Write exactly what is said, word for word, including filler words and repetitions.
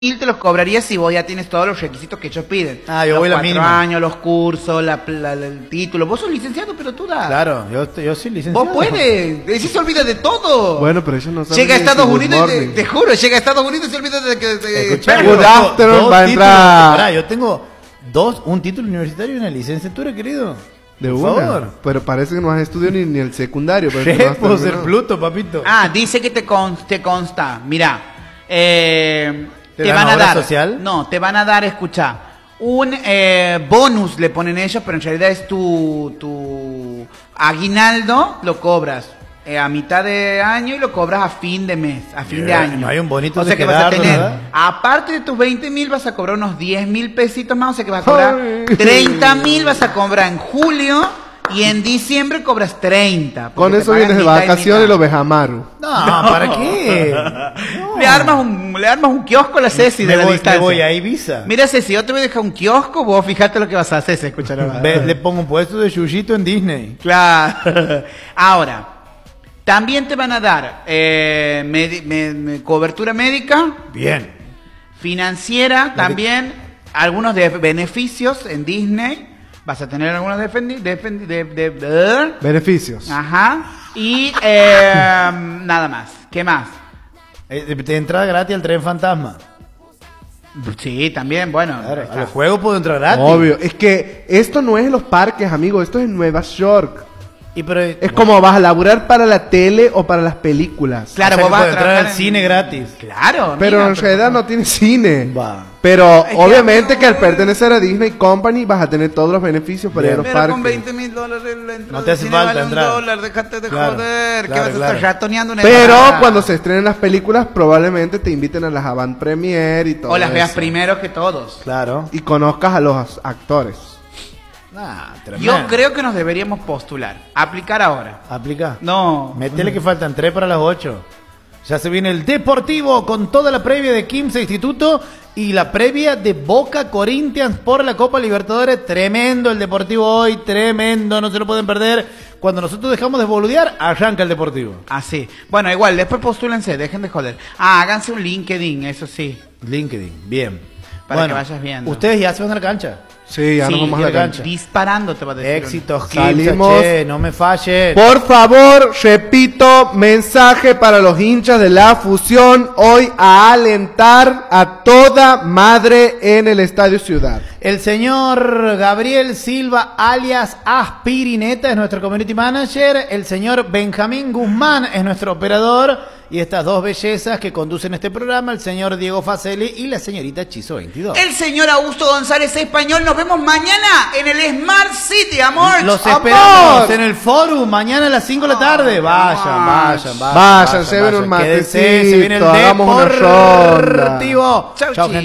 mil te los cobraría si vos ya tienes todos los requisitos que ellos piden. Ah, yo los voy la cuatro mínima. años, los cursos, la, la, la- el título. Vos sos licenciado, pero tú das. Claro, yo, yo soy licenciado. Vos puedes. Ese se olvida de todo. Bueno, pero ellos no saben. Llega a ni Estados si good Unidos y te, morning. te juro, llega a Estados Unidos y se olvida de que... de- Escuchá, Pero- Good yo tengo afternoon, dos va a títulos. entrar. Pará, yo tengo dos, un título universitario y una licenciatura, querido. De Por una. favor. Pero parece que no has estudiado ni, ni el secundario. Pero ¿Qué? Puedo ser Pluto, papito. Ah, dice que te, con- te consta. Mira, eh, ¿Te te, dan van a obra dar... social? No, te van a dar, escucha, un eh, bonus le ponen ellos, pero en realidad es tu, tu aguinaldo, lo cobras eh, a mitad de año y lo cobras a fin de mes, a fin de Bien, año. no hay un bonito O sea de que vas a Gerardo, tener, ¿verdad? aparte de tus veinte mil, vas a cobrar unos diez mil pesitos más, o sea que vas a cobrar Ay. treinta mil, vas a cobrar en julio y en diciembre cobras treinta. Con porque te eso pagan vienes de mitad y vacaciones y mitad. lo ves Amaru. No, ¿para qué? No. Le armas un, le armas un kiosco a la Ceci me de la voy, distancia. me voy a Ibiza. Mira, Ceci, yo te voy a dejar un kiosco, vos fijate lo que vas a hacer, se escucha la Ve, le pongo un puesto de yuyito en Disney. Claro. Ahora, también te van a dar eh, medi- me- me- cobertura médica, Bien. financiera, también algunos de beneficios en Disney. Vas a tener algunos defendi- defendi- de, de- de- Beneficios. Ajá. Y eh, nada más. ¿Qué más? Eh, Te entrada gratis al tren fantasma. Sí, también, bueno. Claro, está. a los juegos puedo entrar gratis. Obvio. Es que esto no es en los parques, amigo. Esto es en Nueva York. Y pero, Es como vas a laburar para la tele o para las películas. Claro, o sea vos que vas a puedo entrar trabajar al en- cine gratis. Claro. Pero amiga, en realidad no tiene cine. Va. Pero Es que, obviamente amigo, que al pertenecer a Disney Company vas a tener todos los beneficios para ir a los Pero con parques. veinte mil dólares la entrada No te hace al cine falta vale entrar. un dólar, déjate de Claro, joder, claro, que vas a claro. estar ratoneando una Pero entrada. cuando se estrenen las películas probablemente te inviten a las avant premiere y todo O las veas eso. primero que todos. Claro. Y conozcas a los actores. Ah, tremendo. Yo creo que nos deberíamos postular, aplicar ahora. Aplica. No. Métele que faltan tres para las ocho. Ya se viene el Deportivo con toda la previa de quince Instituto y la previa de Boca Corinthians por la Copa Libertadores. Tremendo el Deportivo hoy, tremendo, no se lo pueden perder. Cuando nosotros dejamos de boludear, arranca el Deportivo. Así. Bueno, igual, después postúlense, dejen de joder. Ah, háganse un LinkedIn, eso sí. LinkedIn, bien. Para que vayas viendo. Ustedes ya se van a la cancha. Sí, ya Sí, nos vamos a y la el cancha. gancho. Disparando te va a decir. Éxitos, Salimos. Salimos. Che, no me fallen. Por favor, repito, mensaje para los hinchas de la fusión hoy a alentar a toda madre en el Estadio Ciudad. El señor Gabriel Silva, alias Aspirineta, es nuestro community manager. El señor Benjamín Guzmán es nuestro operador. Y estas dos bellezas que conducen este programa, el señor Diego Facelli y la señorita Chizo veintidós. El señor Augusto González Español, nos vemos mañana en el Smart City, amor. Los ¡Amor! esperamos en el forum mañana a las cinco de la tarde. Vayan, amor. vayan, vayan. Vayan, se ven un Quédense, se viene el matecito, hagamos una ronda. Deportivo. Chau, Chau, chi.